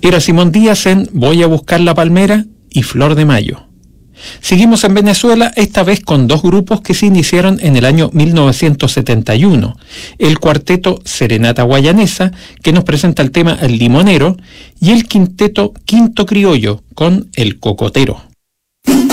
Era Simón Díaz en Voy a buscar la palmera y Flor de Mayo. Seguimos en Venezuela, esta vez con dos grupos que se iniciaron en el año 1971. El cuarteto Serenata Guayanesa, que nos presenta el tema El Limonero, y el quinteto Quinto Criollo con El Cocotero.